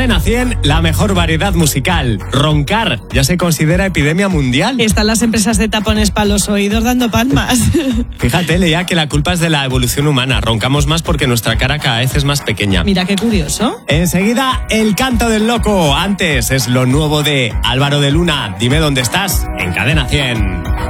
Cadena 100, la mejor variedad musical. Roncar ya se considera epidemia mundial. Están las empresas de tapones para los oídos dando palmas. Fíjate, leía que la culpa es de la evolución humana. Roncamos más porque nuestra cara cada vez es más pequeña. Mira qué curioso. Enseguida, el canto del loco. Antes es lo nuevo de Álvaro de Luna. Dime dónde estás, en Cadena 100.